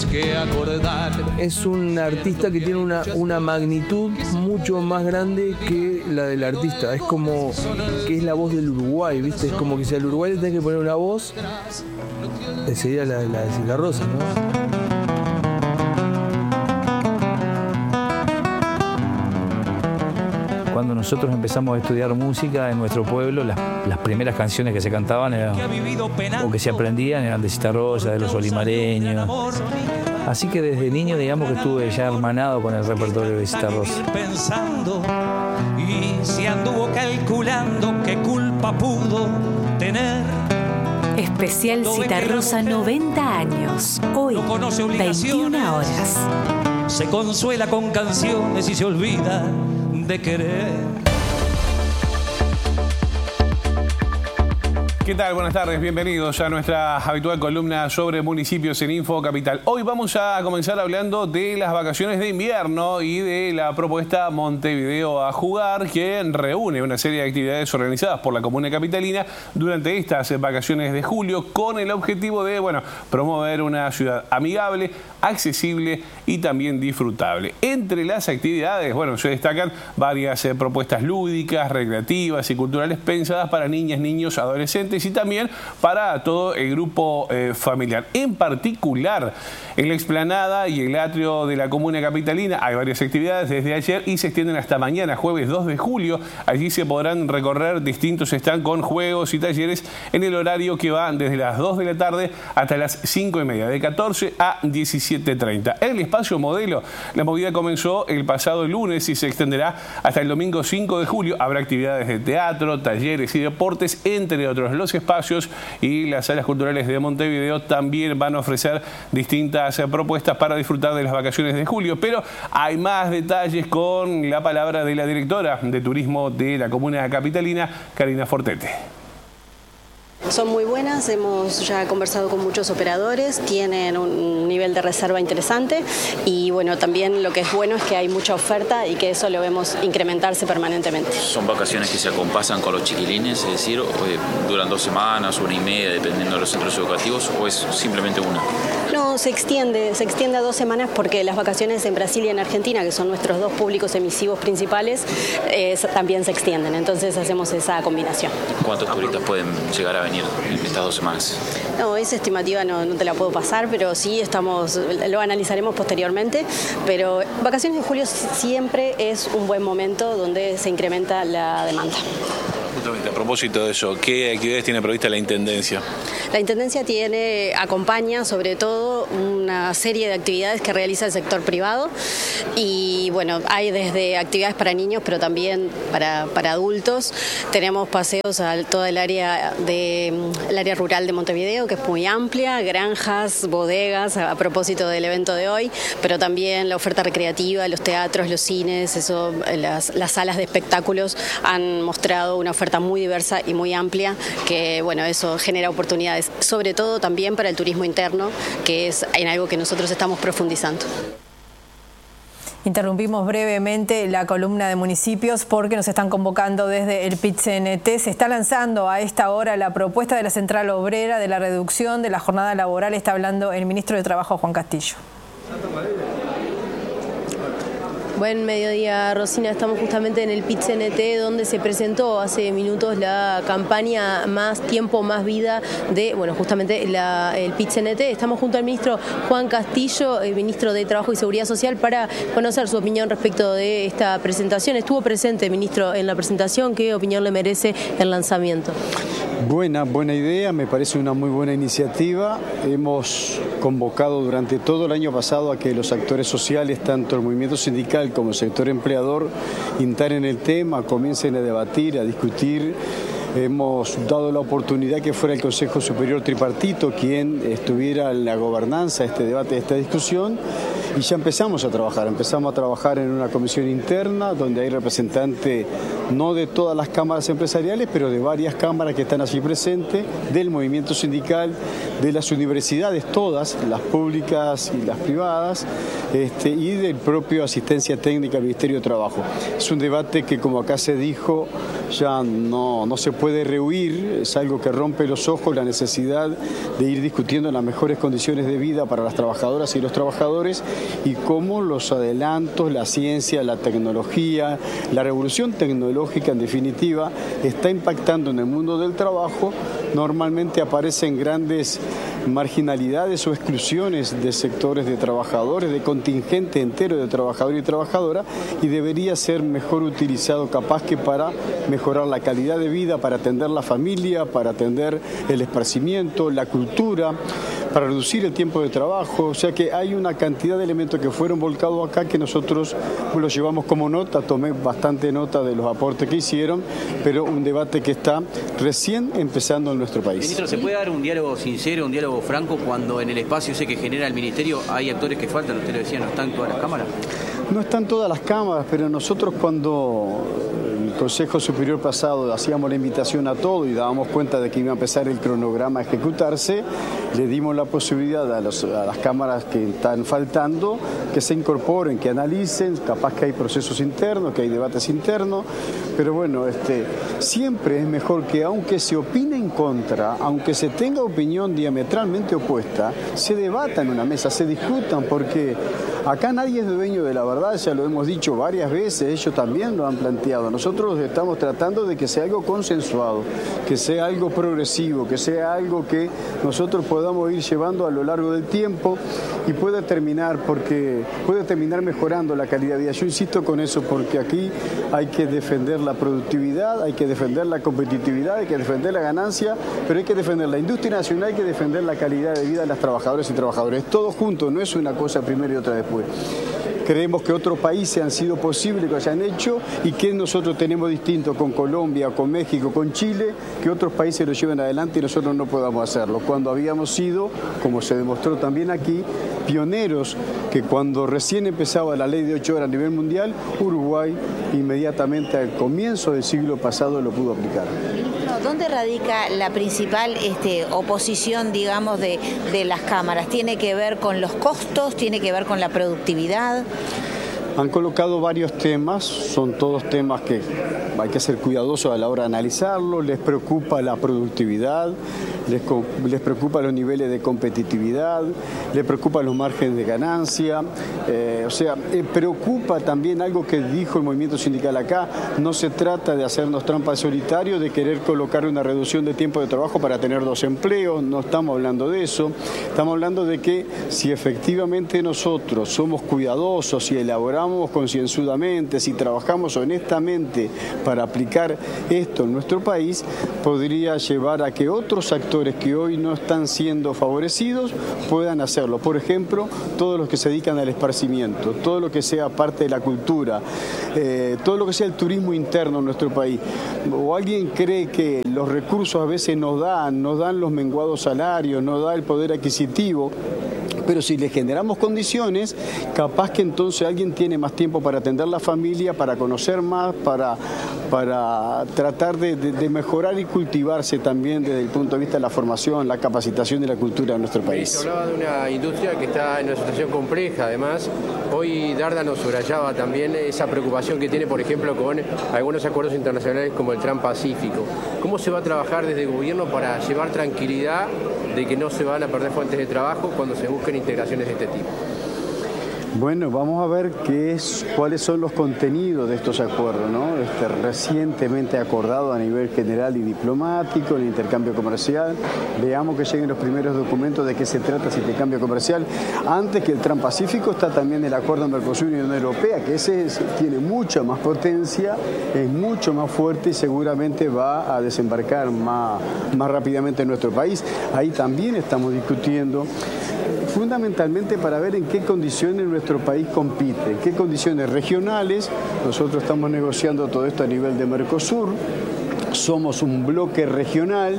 que acordar. Es un artista que tiene una magnitud mucho más grande que la del artista. Es como que es la voz del Uruguay, ¿viste? Es como que si al Uruguay le tenés que poner una voz, sería la de Citarrosa, ¿no? Cuando nosotros empezamos a estudiar música en nuestro pueblo, las primeras canciones que se cantaban o que se aprendían eran de Citarrosa, de los Olimareños. Así que desde niño, digamos que estuve ya hermanado con el repertorio de Citarrosa. Y se anduvo calculando qué culpa pudo tener. Especial Citarrosa 90 años. Hoy, 21 horas. Se consuela con canciones y se olvida de querer. ¿Qué tal? Buenas tardes, bienvenidos a nuestra habitual columna sobre municipios en Info Capital. Hoy vamos a comenzar hablando de las vacaciones de invierno y de la propuesta Montevideo a Jugar, que reúne una serie de actividades organizadas por la comuna capitalina durante estas vacaciones de julio con el objetivo de, promover una ciudad amigable, accesible y también disfrutable. Entre las actividades, se destacan varias propuestas lúdicas, recreativas y culturales pensadas para niñas, niños, adolescentes y también para todo el grupo familiar. En particular, en la explanada y el atrio de la comuna capitalina hay varias actividades desde ayer y se extienden hasta mañana, jueves 2 de julio. Allí se podrán recorrer distintos stands con juegos y talleres en el horario que va desde las 2 de la tarde hasta las 5:30, de 14 a 17:30. En el espacio modelo, la movida comenzó el pasado lunes y se extenderá hasta el domingo 5 de julio. Habrá actividades de teatro, talleres y deportes, entre otros. Los espacios y las salas culturales de Montevideo también van a ofrecer distintas propuestas para disfrutar de las vacaciones de julio, pero hay más detalles con la palabra de la directora de turismo de la comuna capitalina, Karina Fortete. Son muy buenas, hemos ya conversado con muchos operadores, tienen un nivel de reserva interesante y también lo que es bueno es que hay mucha oferta y que eso lo vemos incrementarse permanentemente. Son vacaciones que se acompasan con los chiquilines, es decir, duran 2 semanas, 1 y media, dependiendo de los centros educativos, o es simplemente una. No, se extiende a 2 semanas porque las vacaciones en Brasil y en Argentina, que son nuestros dos públicos emisivos principales, también se extienden, entonces hacemos esa combinación. ¿Cuántos turistas pueden llegar a venir en estas 2 semanas? No, esa estimativa no te la puedo pasar, pero sí lo analizaremos posteriormente, pero vacaciones de julio siempre es un buen momento donde se incrementa la demanda. Justamente a propósito de eso, ¿qué actividades tiene prevista la Intendencia? La Intendencia acompaña sobre todo una serie de actividades que realiza el sector privado y hay desde actividades para niños pero también para adultos. Tenemos paseos a toda el área rural de Montevideo, que es muy amplia, granjas, bodegas, a propósito del evento de hoy, pero también la oferta recreativa, los teatros, los cines, las salas de espectáculos han mostrado una oferta muy diversa y muy amplia que eso genera oportunidades, sobre todo también para el turismo interno, que es en algo que nosotros estamos profundizando. Interrumpimos brevemente la columna de municipios porque nos están convocando desde el PIT-CNT. Se está lanzando a esta hora la propuesta de la Central Obrera de la reducción de la jornada laboral. Está hablando el ministro de Trabajo, Juan Castillo. Buen mediodía, Rosina. Estamos justamente en el PIT-CNT, donde se presentó hace minutos la campaña Más Tiempo, Más Vida de, justamente el PIT-CNT. Estamos junto al ministro Juan Castillo, el ministro de Trabajo y Seguridad Social, para conocer su opinión respecto de esta presentación. Estuvo presente, ministro, en la presentación. ¿Qué opinión le merece el lanzamiento? Buena idea, me parece una muy buena iniciativa. Hemos convocado durante todo el año pasado a que los actores sociales, tanto el movimiento sindical como el sector empleador, instalen el tema, comiencen a debatir, a discutir. Hemos dado la oportunidad que fuera el Consejo Superior Tripartito quien estuviera en la gobernanza de este debate, de esta discusión, y ya empezamos a trabajar en una comisión interna donde hay representantes no de todas las cámaras empresariales, pero de varias cámaras que están allí presentes, del movimiento sindical, de las universidades todas, las públicas y las privadas, y del propio asistencia técnica del Ministerio de Trabajo. Es un debate que, como acá se dijo, ya no se puede rehuir, es algo que rompe los ojos, la necesidad de ir discutiendo las mejores condiciones de vida para las trabajadoras y los trabajadores y cómo los adelantos, la ciencia, la tecnología, la revolución tecnológica en definitiva está impactando en el mundo del trabajo. Normalmente aparecen grandes marginalidades o exclusiones de sectores de trabajadores, de contingente entero de trabajadores y trabajadoras, y debería ser mejor utilizado capaz que para mejorar la calidad de vida, para atender la familia, para atender el esparcimiento, la cultura, para reducir el tiempo de trabajo. O sea que hay una cantidad de elementos que fueron volcados acá que nosotros los llevamos como nota, tomé bastante nota de los aportes que hicieron, pero un debate que está recién empezando en nuestro país. Ministro, ¿se puede dar un diálogo sincero, un diálogo franco cuando en el espacio ese que genera el Ministerio hay actores que faltan? Usted lo decía, ¿no están todas las cámaras? No están todas las cámaras, pero nosotros cuando el Consejo Superior pasado hacíamos la invitación a todo y dábamos cuenta de que iba a empezar el cronograma a ejecutarse, le dimos la posibilidad a las cámaras que están faltando que se incorporen, que analicen, capaz que hay procesos internos, que hay debates internos, pero bueno, siempre es mejor que aunque se opine en contra, aunque se tenga opinión diametralmente opuesta, se debata en una mesa, se discutan, porque acá nadie es dueño de la verdad, ya lo hemos dicho varias veces, ellos también lo han planteado. Nosotros estamos tratando de que sea algo consensuado, que sea algo progresivo, que sea algo que nosotros podamos ir llevando a lo largo del tiempo y pueda terminar mejorando la calidad de vida. Yo insisto con eso porque aquí hay que defender la productividad, hay que defender la competitividad, hay que defender la ganancia, pero hay que defender la industria nacional, hay que defender la calidad de vida de las trabajadoras y trabajadores. Todo junto, no es una cosa primero y otra después. Creemos que otros países han sido posibles, que hayan hecho, y que nosotros tenemos distinto con Colombia, con México, con Chile, que otros países lo lleven adelante y nosotros no podamos hacerlo. Cuando habíamos sido, como se demostró también aquí, pioneros, que cuando recién empezaba la ley de 8 horas a nivel mundial, Uruguay inmediatamente al comienzo del siglo pasado lo pudo aplicar. ¿Dónde radica la principal oposición, digamos, de las cámaras? ¿Tiene que ver con los costos? ¿Tiene que ver con la productividad? Han colocado varios temas, son todos temas que hay que ser cuidadosos a la hora de analizarlo. Les preocupa la productividad, les preocupa los niveles de competitividad, les preocupa los márgenes de ganancia, preocupa también algo que dijo el movimiento sindical acá: no se trata de hacernos trampa al solitario, de querer colocar una reducción de tiempo de trabajo para tener 2 empleos, no estamos hablando de eso, estamos hablando de que si efectivamente nosotros somos cuidadosos y elaboramos concienzudamente, si trabajamos honestamente para aplicar esto en nuestro país, podría llevar a que otros actores que hoy no están siendo favorecidos puedan hacerlo. Por ejemplo, todos los que se dedican al esparcimiento, todo lo que sea parte de la cultura, todo lo que sea el turismo interno en nuestro país. O alguien cree que los recursos a veces nos dan los menguados salarios, nos da el poder adquisitivo, pero si le generamos condiciones, capaz que entonces alguien tiene más tiempo para atender la familia, para conocer más, para tratar de mejorar y cultivarse también desde el punto de vista de la formación, la capacitación y la cultura de nuestro país. Se hablaba de una industria que está en una situación compleja, además. Hoy Darda nos subrayaba también esa preocupación que tiene, por ejemplo, con algunos acuerdos internacionales como el Transpacífico. ¿Cómo se va a trabajar desde el gobierno para llevar tranquilidad de que no se van a perder fuentes de trabajo cuando se busquen integraciones de este tipo? Bueno, vamos a ver cuáles son los contenidos de estos acuerdos, ¿no? Recientemente acordado a nivel general y diplomático, el intercambio comercial. Veamos que lleguen los primeros documentos de qué se trata ese intercambio comercial. Antes que el Transpacífico está también el acuerdo Mercosur y Unión Europea, que ese tiene mucha más potencia, es mucho más fuerte y seguramente va a desembarcar más rápidamente en nuestro país. Ahí también estamos discutiendo, fundamentalmente para ver en qué condiciones nuestro país compite, en qué condiciones regionales. Nosotros estamos negociando todo esto a nivel de Mercosur. Somos un bloque regional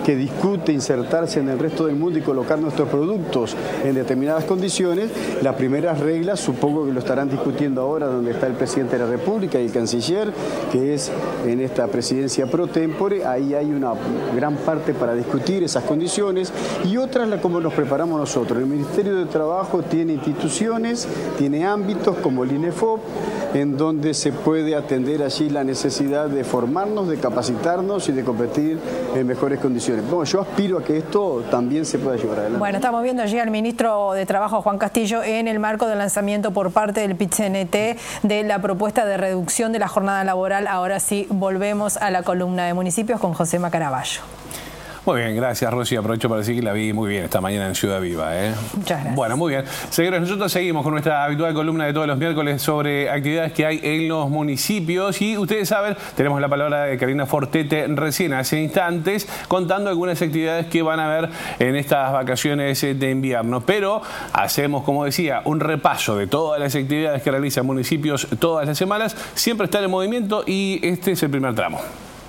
que discute insertarse en el resto del mundo y colocar nuestros productos en determinadas condiciones, las primeras reglas supongo que lo estarán discutiendo ahora donde está el presidente de la República y el canciller, que es en esta presidencia pro tempore. Ahí hay una gran parte para discutir esas condiciones y otras como nos preparamos nosotros. El Ministerio de Trabajo tiene instituciones, tiene ámbitos como el INEFOP, en donde se puede atender allí la necesidad de formarnos, de capacitarnos y de competir en mejores condiciones. Bueno, yo aspiro a que esto también se pueda llevar adelante. Bueno, estamos viendo allí al ministro de Trabajo, Juan Castillo, en el marco del lanzamiento por parte del PIT-CNT de la propuesta de reducción de la jornada laboral. Ahora sí, volvemos a la columna de municipios con Josema Caraballo. Muy bien, gracias Rosy. Aprovecho para decir que la vi muy bien esta mañana en Ciudad Viva. Muchas gracias. Bueno, muy bien. Señores, nosotros seguimos con nuestra habitual columna de todos los miércoles sobre actividades que hay en los municipios. Y ustedes saben, tenemos la palabra de Karina Fortete recién hace instantes, contando algunas actividades que van a haber en estas vacaciones de invierno. Pero hacemos, como decía, un repaso de todas las actividades que realizan municipios todas las semanas. Siempre está en movimiento y este es el primer tramo.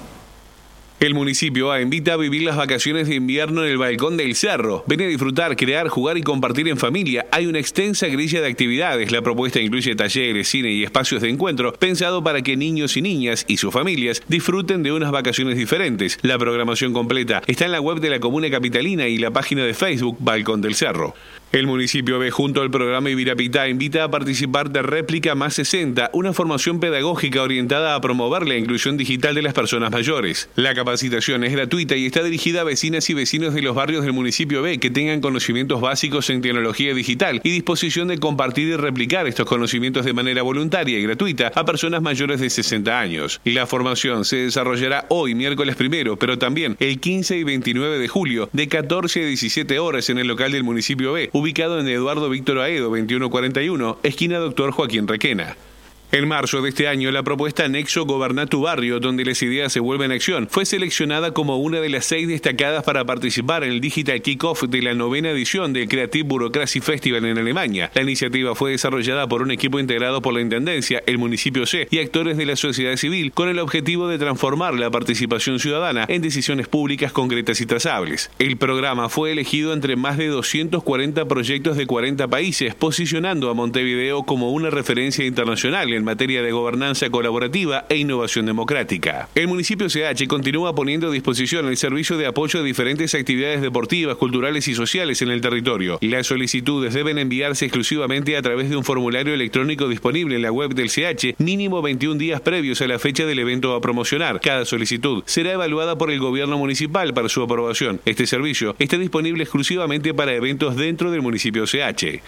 El municipio A invita a vivir las vacaciones de invierno en el Balcón del Cerro. Ven a disfrutar, crear, jugar y compartir en familia. Hay una extensa grilla de actividades. La propuesta incluye talleres, cine y espacios de encuentro pensado para que niños y niñas y sus familias disfruten de unas vacaciones diferentes. La programación completa está en la web de la Comuna Capitalina y la página de Facebook Balcón del Cerro. El municipio B, junto al programa Ibirapitá, invita a participar de Réplica Más 60, una formación pedagógica orientada a promover la inclusión digital de las personas mayores. La capacitación es gratuita y está dirigida a vecinas y vecinos de los barrios del municipio B que tengan conocimientos básicos en tecnología digital y disposición de compartir y replicar estos conocimientos de manera voluntaria y gratuita a personas mayores de 60 años. La formación se desarrollará hoy, miércoles 1, pero también el 15 y 29 de julio, de 14 a 17 horas en el local del municipio B, ubicado en Eduardo Víctor Aedo 2141, esquina Doctor Joaquín Requena. En marzo de este año, la propuesta Nexo Goberná tu Barrio, donde las ideas se vuelven acción, fue seleccionada como una de las 6 destacadas para participar en el Digital Kickoff de la 9ª edición del Creative Bureaucracy Festival en Alemania. La iniciativa fue desarrollada por un equipo integrado por la Intendencia, el Municipio C y actores de la sociedad civil, con el objetivo de transformar la participación ciudadana en decisiones públicas concretas y trazables. El programa fue elegido entre más de 240 proyectos de 40 países, posicionando a Montevideo como una referencia internacional en materia de gobernanza colaborativa e innovación democrática. El municipio CH continúa poniendo a disposición el servicio de apoyo a diferentes actividades deportivas, culturales y sociales en el territorio. Las solicitudes deben enviarse exclusivamente a través de un formulario electrónico disponible en la web del CH, mínimo 21 días previos a la fecha del evento a promocionar. Cada solicitud será evaluada por el gobierno municipal para su aprobación. Este servicio está disponible exclusivamente para eventos dentro del municipio CH.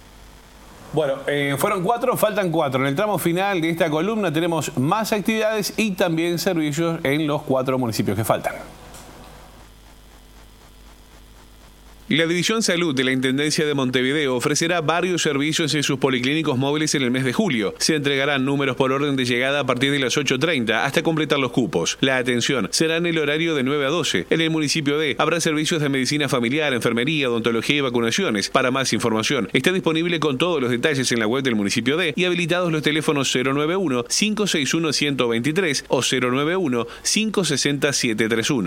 Bueno, fueron 4, faltan 4. En el tramo final de esta columna tenemos más actividades y también servicios en los 4 municipios que faltan. La División Salud de la Intendencia de Montevideo ofrecerá varios servicios en sus policlínicos móviles en el mes de julio. Se entregarán números por orden de llegada a partir de las 8:30 hasta completar los cupos. La atención será en el horario de 9 a 12. En el municipio D habrá servicios de medicina familiar, enfermería, odontología y vacunaciones. Para más información, está disponible con todos los detalles en la web del municipio D y habilitados los teléfonos 091-561-123 o 091-560-731.